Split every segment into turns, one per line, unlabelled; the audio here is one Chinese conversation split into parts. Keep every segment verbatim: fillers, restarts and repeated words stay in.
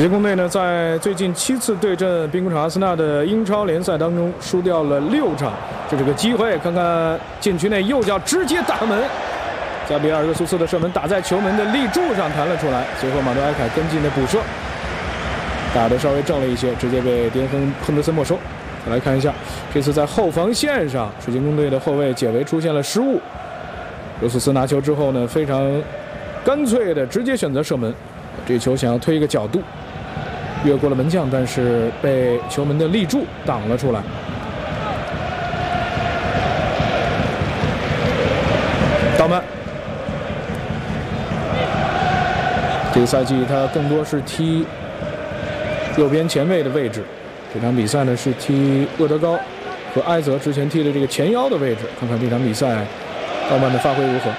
水晶宫队呢，在最近七次对阵兵工厂阿森纳的英超联赛当中，输掉了六场。这是个机会，看看禁区内右脚直接打门，加比尔·热苏斯的射门打在球门的立柱上弹了出来，随后马多埃凯跟进的补射，打得稍微正了一些，直接被迪恩亨亨德森没收。再来看一下，这次在后防线上，水晶宫队的后卫解围出现了失误。热苏斯拿球之后呢，非常干脆的直接选择射门，这球想要推一个角度。越过了门将，但是被球门的立柱挡了出来。道曼，这个赛季他更多是踢右边前卫的位置。这场比赛呢是踢厄德高和埃泽之前踢的这个前腰的位置。看看这场比赛道曼的发挥如何。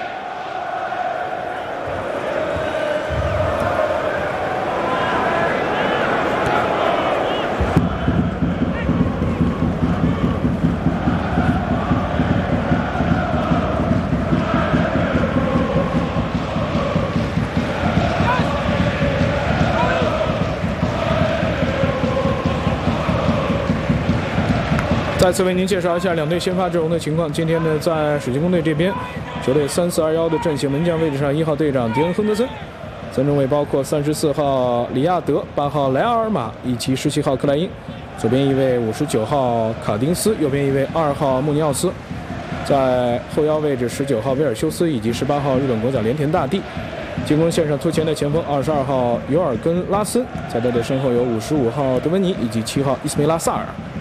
再次为您介绍一下两队先发阵容的情况。今天呢，在水晶宫队这边，球队三四二一的阵型，门将位置上一号队长迪恩·亨德森，三中卫包括三十四号里亚德、八号莱阿尔马以及十七号克莱因，左边一位五十九号卡丁斯，右边一位二号穆尼奥斯，在后腰位置十九号威尔修斯以及十八号日本国脚连田大地。进攻线上突前的前锋二十二号尤尔根拉森，在他的身后有五十五号德文尼以及七号伊斯梅拉萨尔。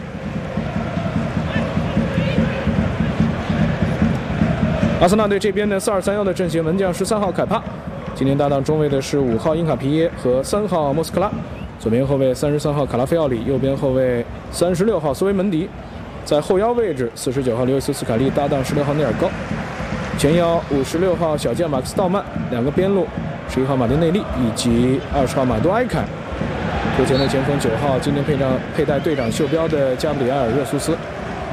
阿森纳队这边呢，四二三一的阵型，门将十三号凯帕，今天搭档中卫的是五号因卡皮耶和三号莫斯克拉，左边后卫三十三号卡拉菲奥里，右边后卫三十六号斯维门迪，在后腰位置四十九号刘易斯斯卡利搭档十六号内尔高，前腰五十六号小将马克斯道曼，两个边路十一号马丁内利以及二十号马多埃凯，右前的前锋九号今天配上佩戴队长袖标的加布里埃尔热苏斯。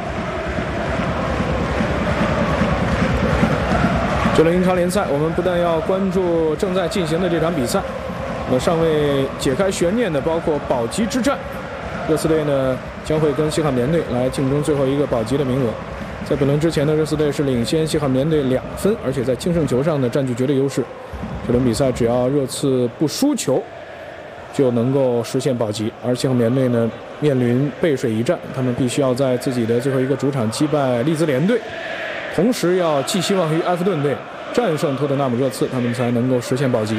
这轮英超联赛，我们不但要关注正在进行的这场比赛，那尚未解开悬念的包括保级之战。热刺队呢将会跟西汉姆联队来竞争最后一个保级的名额。在本轮之前呢，热刺队是领先西汉姆联队两分，而且在净胜球上呢占据绝对优势。这轮比赛只要热刺不输球，就能够实现保级。而西汉姆联队呢面临背水一战，他们必须要在自己的最后一个主场击败利兹联队。同时要寄希望于埃弗顿队战胜托特纳姆热刺，他们才能够实现保级。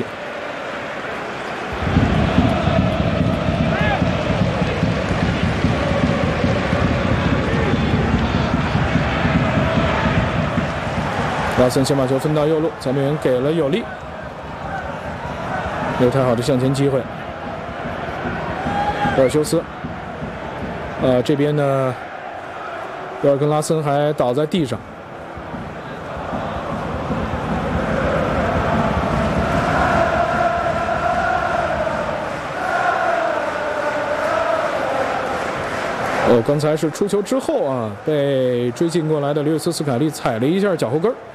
拉森先把球分到右路，裁判员给了有利，没有太好的向前机会。威尔修斯，呃，这边呢，威尔跟拉森还倒在地上。哦，刚才是出球之后啊，被追进过来的刘易斯斯卡利踩了一下脚后跟儿。